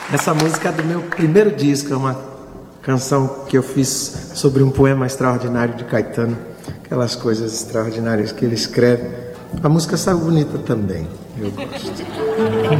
Essa música é do meu primeiro disco, é uma canção que eu fiz sobre um poema extraordinário de Caetano, aquelas coisas extraordinárias que ele escreve. A música saiu bonita também, eu gosto.